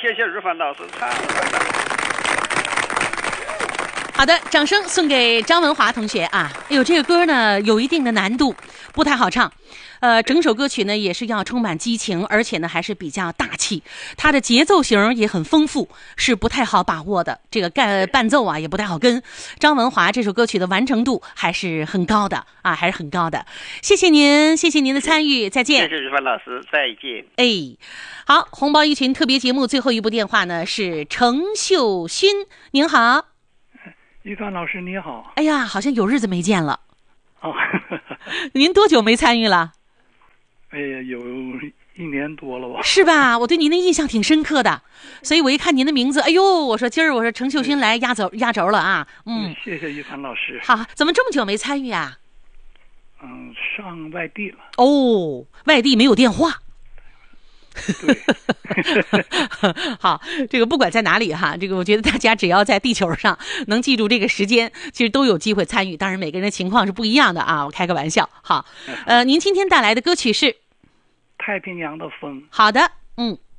谢谢玉凡老师唱的。 好的，掌声送给张文华同学啊！哎呦，这个歌呢有一定的难度，不太好唱。整首歌曲呢也是要充满激情，而且呢还是比较大气，它的节奏型也很丰富，是不太好把握的。这个伴奏啊也不太好跟。张文华这首歌曲的完成度还是很高的啊，还是很高的。谢谢您，谢谢您的参与，再见。 谢谢玉凡老师，再见。 哎，好，红包一群特别节目最后一部电话呢是程秀勋，您好。 玉凡老师你好。 哎呀，好像有日子没见了。 哦， 您多久没参与了？ 哎呀，有1年多了吧。 是吧？我对您的印象挺深刻的，所以我一看您的名字，哎呦，我说今儿我说程秀勋来压轴了啊。 谢谢玉凡老师。 好，怎么这么久没参与啊？ 上外地了。 哦，外地没有电话。 对。 好，这个不管在哪里哈，这个我觉得大家只要在地球上能记住这个时间，其实都有机会参与。当然每个人的情况是不一样的啊，我开个玩笑。好，您今天带来的歌曲是《 太平洋的风》。 好的，